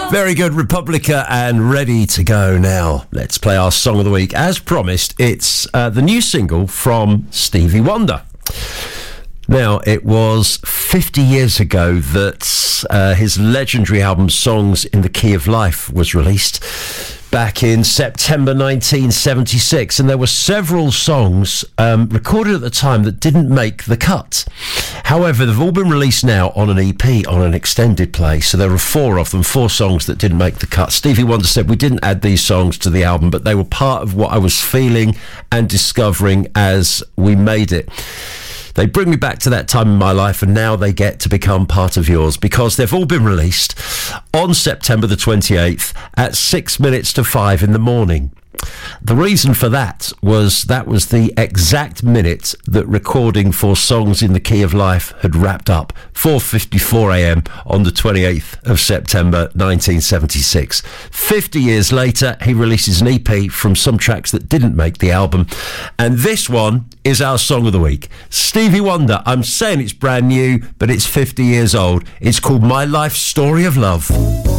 Very good, Republica, and ready to go now. Let's play our song of the week. As promised, it's the new single from Stevie Wonder. Now, it was 50 years ago that his legendary album Songs in the Key of Life was released back in September 1976, and there were several songs recorded at the time that didn't make the cut. However, they've all been released now on an EP, on an extended play, so there are four songs that didn't make the cut. Stevie Wonder said, we didn't add these songs to the album, but they were part of what I was feeling and discovering as we made it. They bring me back to that time in my life, and now they get to become part of yours because they've all been released on September the 28th at 6 minutes to 5 in the morning. The reason for that was the exact minute that recording for Songs in the Key of Life had wrapped up, 4:54 a.m. on the 28th of September 1976. 50 years later, he releases an EP from some tracks that didn't make the album, and this one is our song of the week. Stevie Wonder, I'm saying it's brand new, but it's 50 years old. It's called My Life Story of Love.